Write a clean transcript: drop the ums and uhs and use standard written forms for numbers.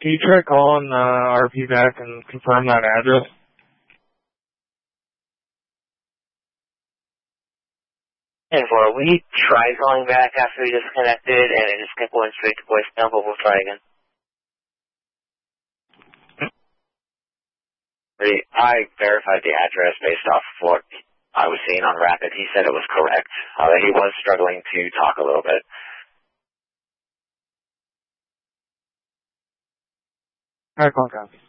Can you try calling RP back and confirm that address? And for we tried calling back after we disconnected, and it just kept going straight to voicemail, but we'll try again. I verified the address based off of what I was seeing on Rapid. He said it was correct. He was struggling to talk a little bit. Alright, call copy.